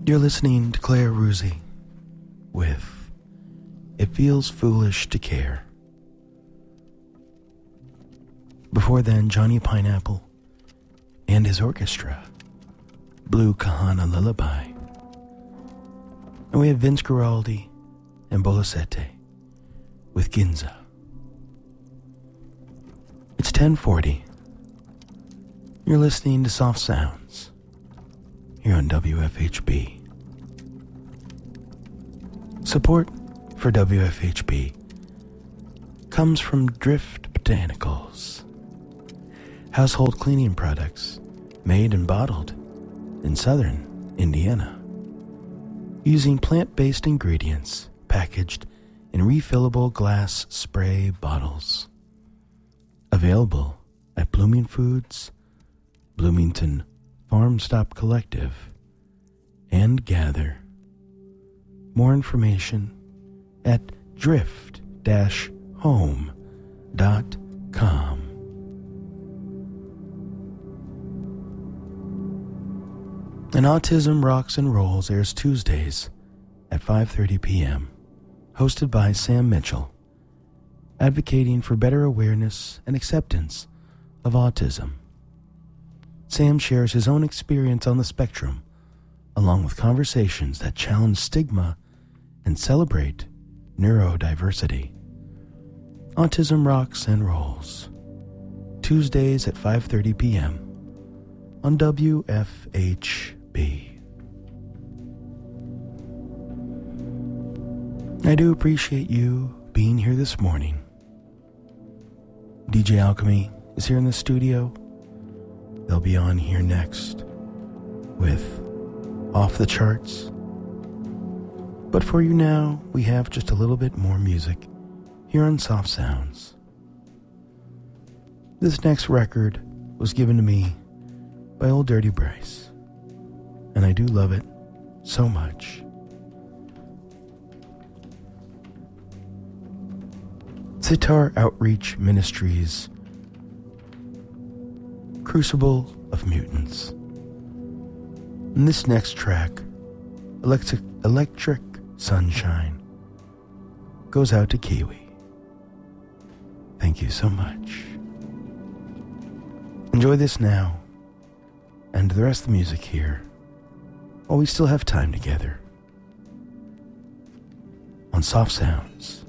You're listening to Claire Ruzzi with It Feels Foolish to Care. Before then, Johnny Pineapple and his orchestra, Blue Kahana Lullaby. And we have Vince Guaraldi and Bolasete with Ginza. It's 10:40. You're listening to Soft Sounds here on WFHB. Support for WFHB comes from Drift Botanicals, household cleaning products made and bottled in southern Indiana, using plant-based ingredients packaged in refillable glass spray bottles. Available at Blooming Foods, Bloomington Farm Stop Collective, and Gather. More information at drift-home.com. And Autism Rocks and Rolls airs Tuesdays at 5:30 p.m., hosted by Sam Mitchell, advocating for better awareness and acceptance of autism. Sam shares his own experience on the spectrum, along with conversations that challenge stigma and celebrate neurodiversity. Autism Rocks and Rolls, Tuesdays at 5:30 p.m. on WFHB. I do appreciate you being here this morning. DJ Alchemy is here in the studio. They'll be on here next with Off the Charts. But for you now, we have just a little bit more music here on Soft Sounds. This next record was given to me by Old Dirty Bryce, and I do love it so much. Sitar Outreach Ministries, Crucible of Mutants. And this next track, Electric Sunshine, goes out to Kiwi. Thank you so much. Enjoy this now, and the rest of the music here, while we still have time together on Soft Sounds.